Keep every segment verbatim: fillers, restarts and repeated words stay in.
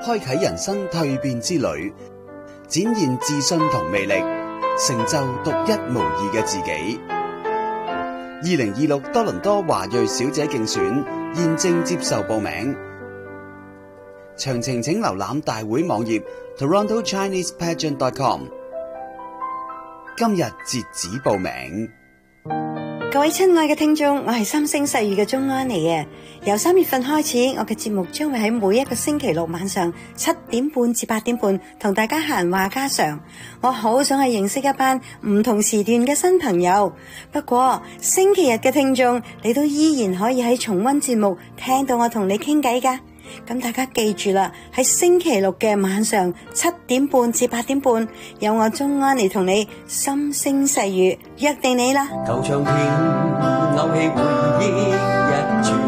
開啟人生蛻變之旅，展現自信同魅力，成就獨一無二嘅自己。二零二六多倫多華裔小姐競選現正接受報名，詳情請瀏覽大會網頁 toronto chinese pageant dot com。今日截止報名。 各位親愛嘅聽眾，我係三星細語嘅鍾安妮啊！由三月份開始，我嘅節目將會喺每一個星期六晚上七點半至八點半同大家閒話家常。我好想去認識一班唔同時段嘅新朋友。不過星期日嘅聽眾，你都依然可以喺重溫節目聽到我同你傾偈㗎。咁大家記住啦，喺星期六嘅晚上七點半至八點半，有我鍾安妮同你心聲細語，約定你啦。 舊唱片勾起回憶一轉。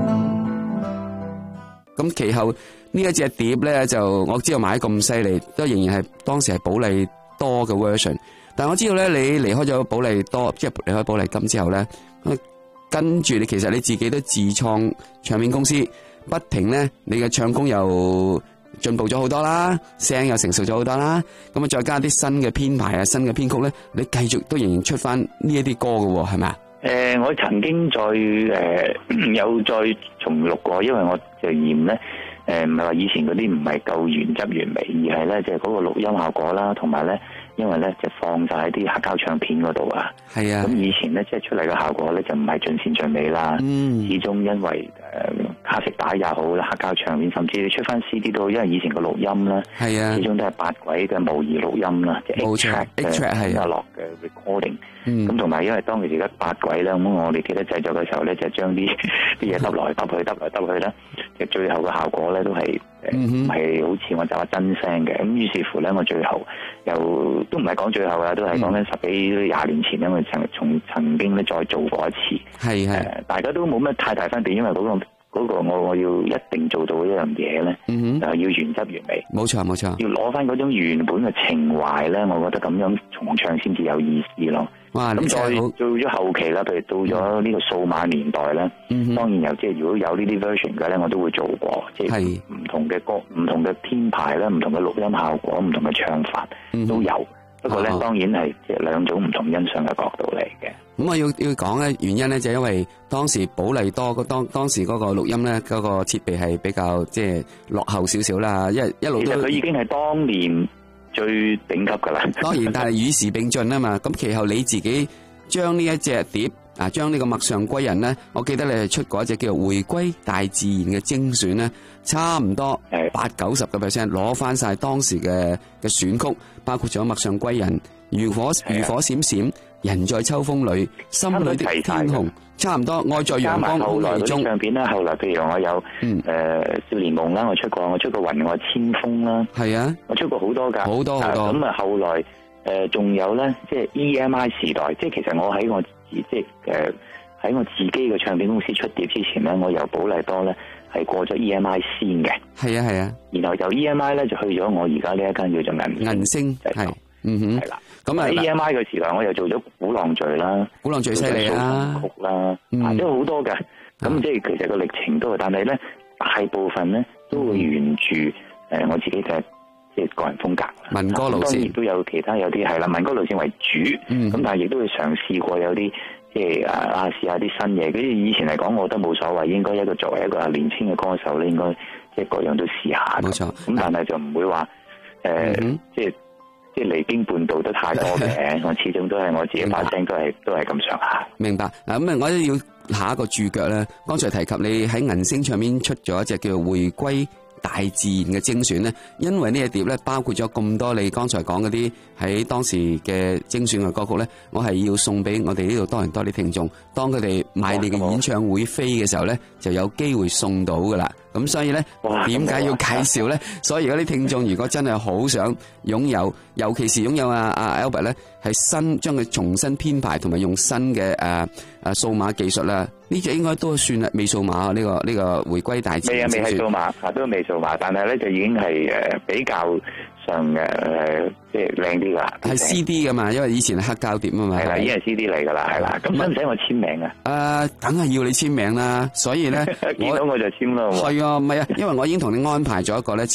咁其後呢一隻碟咧，就我知道買咁犀利，都仍然係當時係寶麗多嘅 version。但我知道咧，你離開咗寶麗多，即係離開寶麗金之後咧，跟住你其實你自己都自創唱片公司。不停咧，你嘅唱功又進步咗好多啦，聲又成熟咗好多啦，咁啊再加啲新嘅編排啊、新嘅編曲咧，你繼續都仍然出翻呢一啲歌嘅，係咪啊？ 誒、呃，我曾經再誒、呃、有再重錄過，因為我就嫌咧誒唔係話以前嗰啲唔係夠原汁原味，而係咧就係、是、嗰個錄音效果啦，同埋咧因為咧就放晒喺啲黑膠唱片嗰度啊。係啊。咁以前咧即係出嚟嘅效果咧就唔係盡善盡美啦。嗯。始終因為誒。呃卡式帶也好啦，黑膠唱片，甚至你出翻 C D 都，因為以前個錄音啦，係啊，始終都係八軌嘅模擬錄音啦，即係 eight track 嘅音樂嘅 recording。咁同埋因為當其時嘅八軌咧，咁我哋記得製作嘅時候咧，就將啲啲嘢揼來揼去，揼來揼去啦，其實最後嘅效果咧都係誒唔係好似我就話真聲嘅。咁於是乎咧，我最後又都唔係講最後啊，都係講緊十幾廿年前咧，我曾從曾經咧再做過一次。係係、呃，大家都冇乜太大分別，因為嗰、嗰個。嗰、那個我我要一定做到一樣嘢咧，嗯、就係要原汁原味。冇錯冇錯，要攞翻嗰種原本嘅情懷咧，我覺得咁樣重唱先至有意思咯。哇！咁再做咗後期啦，譬如到咗呢個數碼年代咧、嗯，當然有即係如果有呢啲 version 嘅咧，我都會做過，即係唔同嘅歌、唔同嘅編排啦、唔同嘅錄音效果、唔同嘅唱法、嗯、都有。不過咧，當然係即係兩種唔同欣賞嘅角度嚟嘅。咁我要要講咧，原因咧就係因為當時寶麗多個當當時嗰個錄音咧，嗰個設備係比較即係落後少少啦。因為一路都其實佢已經係當年最頂級噶啦。當然，但係與時並進啊嘛。咁其後你自己將呢一隻碟啊，將呢個陌上歸人咧，我記得你係出過一隻叫做回歸大自然嘅精選咧，差唔多八九十個 percent 攞翻晒當時嘅嘅選曲，包括咗陌上歸人、如火如火閃閃、人在秋風裏、心裏的天空，差唔多愛在陽光空氣中。唱片啦，後來譬如我有誒、嗯呃、少年夢啦，我出過，我出過雲外千風啦，係啊，我出過好多噶，好多好多。咁啊，後來誒仲、呃、有咧，即係 E M I 時代，即係其實我喺我自即係誒喺我自己嘅唱片公司出碟之前咧，我由寶麗多咧係過咗 E M I 先嘅，係啊係啊，然後由 E M I 咧就去咗我而家呢一間叫做銀銀星，係嗯哼，係啦。咁啊 E M I 嘅時代，我又做咗鼓浪嶼啦，鼓浪嶼犀利啦，曲啦，嗯，都好多嘅。咁即係其實個歷程都係，但係咧大部分咧都會沿住誒我自己嘅即係個人風格，民歌路線，當然亦都有其他有啲係啦，民歌路線為主，咁、嗯、但係亦都會嘗試過有啲即係啊試下啲新嘢。嗰啲以前嚟講，我覺得冇所謂，應該一個作為一個年輕嘅歌手咧，應該即係各樣都試下。冇錯，咁但係就唔會話誒、呃嗯、即係。即係離經叛道得太多嘅，我始終都係我自己把聲都係都係咁上下。明白嗱，咁啊，我都要下一個注腳咧。剛才提及你喺銀星唱片出咗一隻叫做《回歸大自然》嘅精選咧，因為呢隻碟咧包括咗咁多你剛才講嗰啲喺當時嘅精選嘅歌曲咧，我係要送俾我哋呢度多倫多啲聽眾，當佢哋買你嘅演唱會飛嘅時候咧，就有機會送到噶啦。咁所以咧，點解要介紹咧？所以如果啲聽眾如果真係好想擁有，尤其是擁有阿阿 Albert 咧，係新將佢重新編排同埋用新嘅誒誒數碼技術啦，呢隻應該都算係未數碼呢個呢個回歸大自然。未啊，未係數碼，啊都未數碼，但係咧就已經係誒比較上嘅誒即係靚啲啦。係 C D 噶嘛，因為以前係黑膠碟啊嘛。係啦，已經係 C D 嚟噶啦，係啦。咁使唔使我簽名啊？誒，梗係要你簽名啦。所以咧，見到我就簽咯。係啊，唔係啊，因為我已經同你安排咗一個咧。